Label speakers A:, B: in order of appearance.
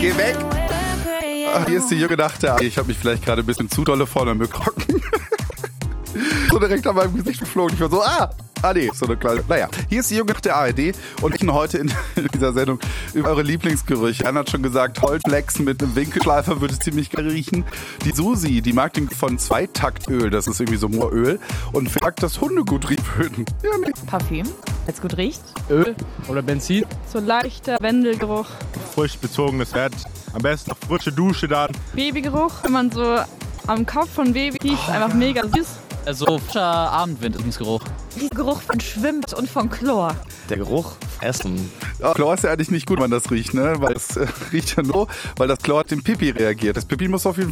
A: Geh weg! Ach, hier ist die junge Nacht der ARD. Ich habe mich vielleicht gerade ein bisschen zu dolle vorne bekommen. So direkt an meinem Gesicht geflogen. Ich war so, nee, so eine kleine. Naja, hier ist die junge Nacht der ARD und ich bin heute in dieser Sendung über eure Lieblingsgerüche. Anna hat schon gesagt, Holzflex mit einem Winkelschleifer würde ziemlich geil riechen. Die Susi, die mag den von Zweitaktöl, das ist irgendwie so Mooröl und fragt, dass Hunde gut riechen würden. Ja, nee.
B: Parfüm, jetzt gut riecht.
C: Öl oder Benzin.
D: So leichter Wendelgeruch.
E: Frisch bezogenes Fett. Am besten noch frische Dusche dann.
D: Babygeruch, wenn man so am Kopf von Baby riecht, einfach mega süß.
B: Also frischer Abendwind ist Geruch.
F: Der Geruch von Schwimmt und von Chlor.
C: Der Geruch Essen.
A: Chlor ist ja eigentlich nicht gut, wenn man das riecht, ne? Weil es riecht ja nur, weil das Chlor auf den Pipi reagiert. Das Pipi muss auf jeden